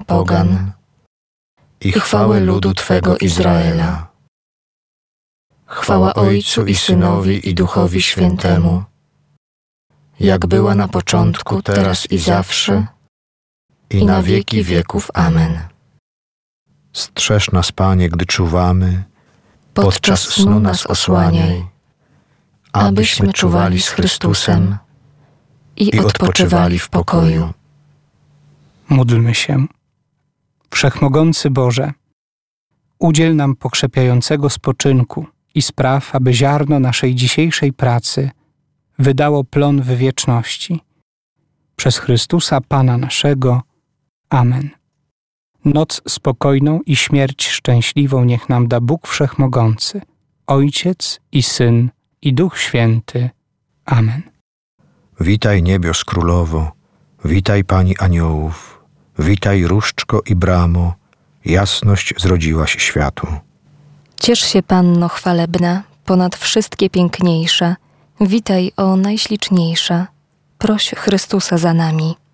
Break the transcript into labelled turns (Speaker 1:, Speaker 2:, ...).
Speaker 1: pogan i chwałę ludu Twego Izraela. Chwała Ojcu i Synowi i Duchowi Świętemu, jak była na początku, teraz i zawsze, i na wieki wieków. Amen.
Speaker 2: Strzeż nas, Panie, gdy czuwamy,
Speaker 1: Podczas snu nas osłaniaj, abyśmy czuwali z Chrystusem i odpoczywali w pokoju.
Speaker 3: Módlmy się. Wszechmogący Boże, udziel nam pokrzepiającego spoczynku i spraw, aby ziarno naszej dzisiejszej pracy wydało plon w wieczności. Przez Chrystusa Pana naszego. Amen. Noc spokojną i śmierć szczęśliwą niech nam da Bóg Wszechmogący, Ojciec i Syn i Duch Święty. Amen.
Speaker 2: Witaj niebios królowo, witaj Pani aniołów, witaj różdżko i bramo, jasność zrodziłaś światu.
Speaker 1: Ciesz się, Panno chwalebna, ponad wszystkie piękniejsza, witaj, o najśliczniejsza, proś Chrystusa za nami.